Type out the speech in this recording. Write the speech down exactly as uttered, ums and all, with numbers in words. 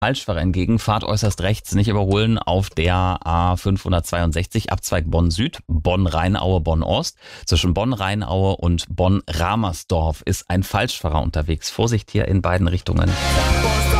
Falschfahrer entgegen. Fahrt äußerst rechts, nicht überholen auf der A fünfhundertzweiundsechzig, Abzweig Bonn Süd, Bonn-Rheinaue, Bonn-Ost. Zwischen Bonn-Rheinaue und Bonn-Ramersdorf ist ein Falschfahrer unterwegs. Vorsicht hier in beiden Richtungen.